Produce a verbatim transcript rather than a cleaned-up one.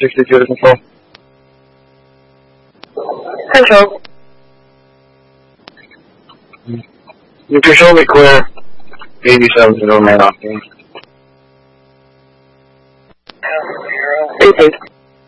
sixty-two to control. Control. You can show me clear. eighty-seven to no man off game. Repeat.